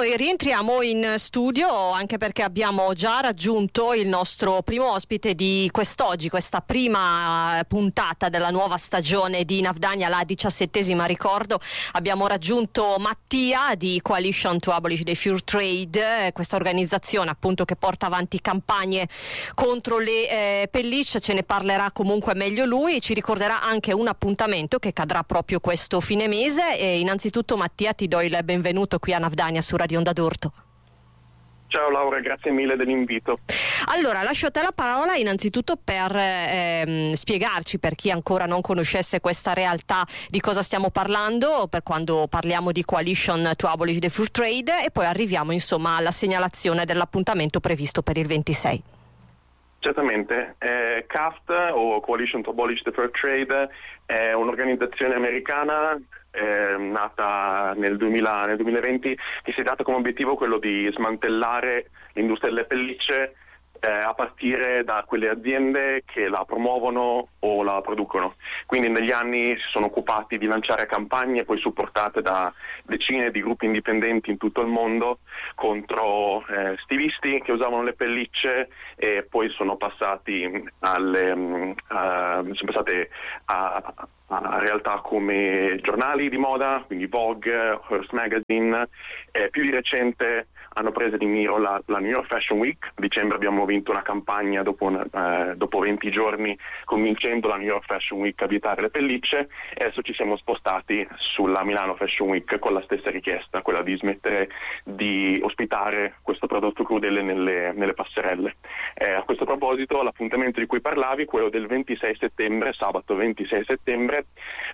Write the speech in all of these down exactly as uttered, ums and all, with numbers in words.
noi rientriamo in studio anche perché abbiamo già raggiunto il nostro primo ospite di quest'oggi, questa prima puntata della nuova stagione di Navdanya, la diciassettesima, ricordo. Abbiamo raggiunto Mattia di Coalition to Abolish the Fur Trade, questa organizzazione appunto che porta avanti campagne contro le eh, pellicce. Ce ne parlerà comunque meglio lui, ci ricorderà anche un appuntamento che cadrà proprio questo fine mese. E innanzitutto Mattia, ti do il benvenuto qui a Navdanya su Radio Onda d'Urto. Ciao Laura, grazie mille dell'invito. Allora, lascio a te la parola innanzitutto per ehm, spiegarci, per chi ancora non conoscesse questa realtà, di cosa stiamo parlando per quando parliamo di Coalition to Abolish the Fur Trade, e poi arriviamo insomma alla segnalazione dell'appuntamento previsto per il ventisei. Certamente, eh, C A F T o Coalition to Abolish the Fur Trade è un'organizzazione americana eh, nata nel, duemila, nel duemilaventi, che si è data come obiettivo quello di smantellare l'industria delle pellicce eh, a partire da quelle aziende che la promuovono o la producono. Quindi negli anni si sono occupati di lanciare campagne poi supportate da decine di gruppi indipendenti in tutto il mondo contro eh, stilisti che usavano le pellicce, e poi sono passati alle um, uh, sono passate a, a realtà come giornali di moda, quindi Vogue, Hearst Magazine, e più di recente hanno preso di mira la, la New York Fashion Week. A dicembre abbiamo vinto una campagna dopo, eh, dopo venti giorni, convincendo la New York Fashion Week a vietare le pellicce, e adesso ci siamo spostati sulla Milano Fashion Week con la stessa richiesta, quella di smettere di ospitare questo prodotto crudele nelle, nelle passerelle. Eh, a questo proposito l'appuntamento di cui parlavi, quello del ventisei settembre, sabato ventisei settembre,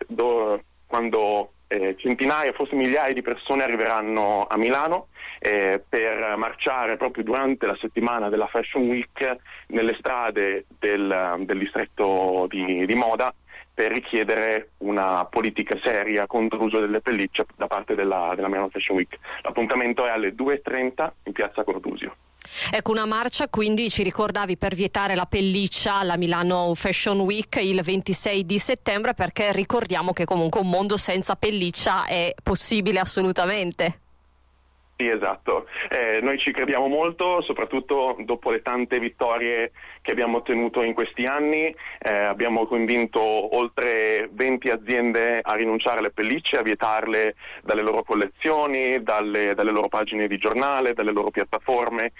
do, quando eh, centinaia, forse migliaia di persone arriveranno a Milano eh, per marciare proprio durante la settimana della Fashion Week nelle strade del, del distretto di, di moda, per richiedere una politica seria contro l'uso delle pellicce da parte della, della Milano Fashion Week. L'appuntamento è alle due e trenta in piazza Cordusio. Ecco, una marcia, quindi ci ricordavi, per vietare la pelliccia alla Milano Fashion Week il ventisei di settembre, perché ricordiamo che comunque un mondo senza pelliccia è possibile assolutamente. Sì, esatto. Eh, noi ci crediamo molto, soprattutto dopo le tante vittorie che abbiamo ottenuto in questi anni. Eh, abbiamo convinto oltre venti aziende a rinunciare alle pellicce, a vietarle dalle loro collezioni, dalle, dalle loro pagine di giornale, dalle loro piattaforme.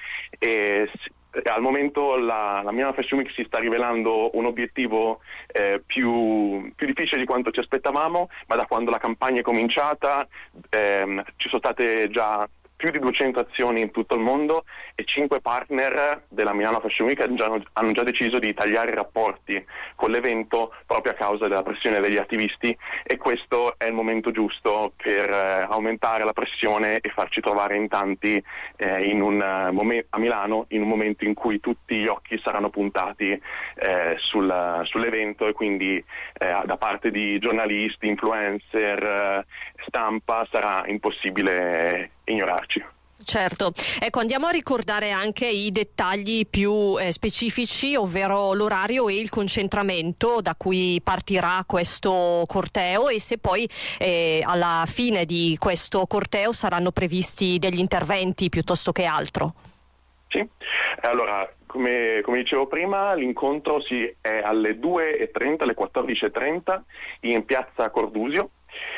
E al momento la, la Milano Fashion Week si sta rivelando un obiettivo eh, più, più difficile di quanto ci aspettavamo, ma da quando la campagna è cominciata ehm, ci sono state già più di duecento azioni in tutto il mondo, e cinque partner della Milano Fashion Week hanno già, hanno già deciso di tagliare i rapporti con l'evento proprio a causa della pressione degli attivisti, e questo è il momento giusto per eh, aumentare la pressione e farci trovare in tanti eh, in un, uh, momen- a Milano in un momento in cui tutti gli occhi saranno puntati eh, sul, sull'evento, e quindi eh, da parte di giornalisti, influencer, eh, stampa sarà impossibile ignorarci. Certo, ecco, andiamo a ricordare anche i dettagli più eh, specifici, ovvero l'orario e il concentramento da cui partirà questo corteo, e se poi eh, alla fine di questo corteo saranno previsti degli interventi piuttosto che altro. Sì, allora come, come dicevo prima, l'incontro si è alle due e trenta, alle quattordici e trenta in piazza Cordusio.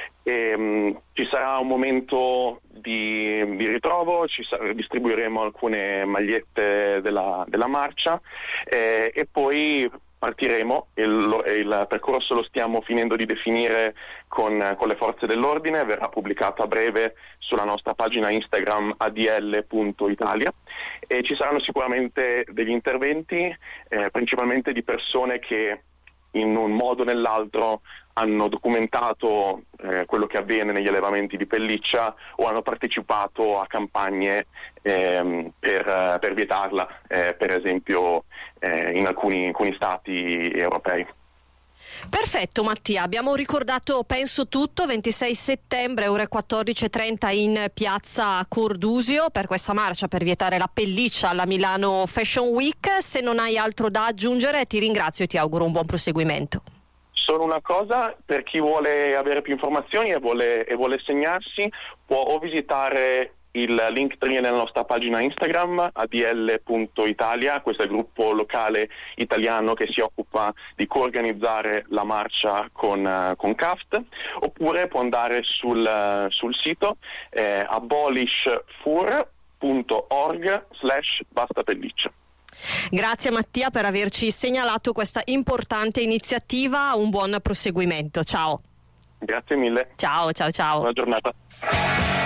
E, um, ci sarà un momento di, di ritrovo, ci sa- distribuiremo alcune magliette della, della marcia eh, e poi partiremo. Il, il percorso lo stiamo finendo di definire con, con le forze dell'ordine, verrà pubblicato a breve sulla nostra pagina Instagram a d l punto italia, e ci saranno sicuramente degli interventi eh, principalmente di persone che in un modo o nell'altro hanno documentato eh, quello che avviene negli allevamenti di pelliccia o hanno partecipato a campagne ehm, per, per vietarla, eh, per esempio eh, in alcuni, alcuni stati europei. Perfetto Mattia, abbiamo ricordato penso tutto. Ventisei settembre, ore quattordici e trenta in piazza Cordusio per questa marcia per vietare la pelliccia alla Milano Fashion Week. Se non hai altro da aggiungere ti ringrazio e ti auguro un buon proseguimento. Solo una cosa, per chi vuole avere più informazioni e vuole, e vuole segnarsi, può o visitare il link tree nella nostra pagina Instagram a d l punto italia, questo è il gruppo locale italiano che si occupa di coorganizzare la marcia con, uh, con C A F T, oppure può andare sul, uh, sul sito eh, abolishfur punto org slash basta pelliccia. Grazie Mattia per averci segnalato questa importante iniziativa, un buon proseguimento, ciao. Grazie mille. Ciao, ciao, ciao. Buona giornata.